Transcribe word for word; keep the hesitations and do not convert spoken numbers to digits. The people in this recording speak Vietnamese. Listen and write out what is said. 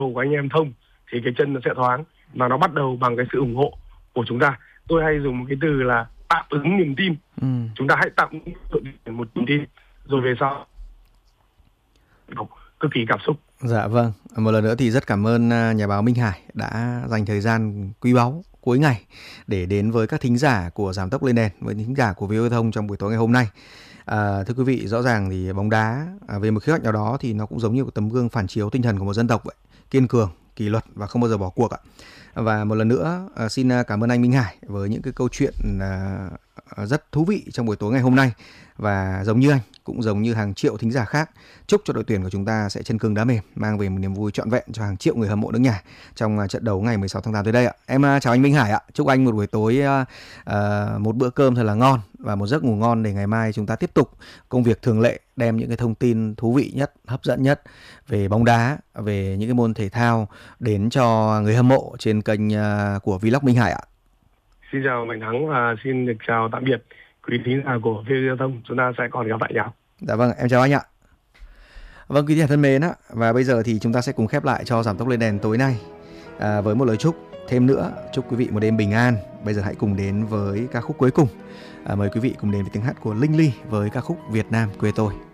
của anh em thông thì cái chân nó sẽ thoáng, mà nó bắt đầu bằng cái sự ủng hộ của chúng ta. Tôi hay dùng một cái từ là tạm ứng niềm tin. Ừ. Chúng ta hãy tạm ứng một niềm tin, rồi về sau cực kỳ cảm xúc. Dạ vâng, một lần nữa thì rất cảm ơn nhà báo Minh Hải đã dành thời gian quý báu cuối ngày để đến với các thính giả của Giảm Tốc Lên Đèn, với thính giả của vê o a Thông trong buổi tối ngày hôm nay. À, thưa quý vị, rõ ràng thì bóng đá à, về một khía cạnh nào đó thì nó cũng giống như một tấm gương phản chiếu tinh thần của một dân tộc vậy, kiên cường, kỷ luật và không bao giờ bỏ cuộc ạ. Và một lần nữa à, xin cảm ơn anh Minh Hải với những cái câu chuyện à, rất thú vị trong buổi tối ngày hôm nay. Và giống như anh, cũng giống như hàng triệu thính giả khác, chúc cho đội tuyển của chúng ta sẽ chân cứng đá mềm, mang về một niềm vui trọn vẹn cho hàng triệu người hâm mộ nước nhà trong trận đấu ngày mười sáu tháng tám tới đây ạ. Em chào anh Minh Hải ạ, chúc anh một buổi tối, uh, một bữa cơm thật là ngon và một giấc ngủ ngon để ngày mai chúng ta tiếp tục công việc thường lệ, đem những cái thông tin thú vị nhất, hấp dẫn nhất về bóng đá, về những cái môn thể thao đến cho người hâm mộ trên kênh uh, của Vlog Minh Hải ạ. Xin chào Mạnh Thắng và xin được chào tạm biệt quý thính giả của vê o a Thông, chúng ta sẽ còn gặp lại nhau. Dạ vâng, em chào anh ạ. Vâng, quý thính giả thân mến á, và bây giờ thì chúng ta sẽ cùng khép lại cho Giảm Tốc Lên Đèn tối nay à, với một lời chúc thêm nữa, chúc quý vị một đêm bình an. Bây giờ hãy cùng đến với ca khúc cuối cùng. À, mời quý vị cùng đến với tiếng hát của Linh Ly với ca khúc Việt Nam quê tôi.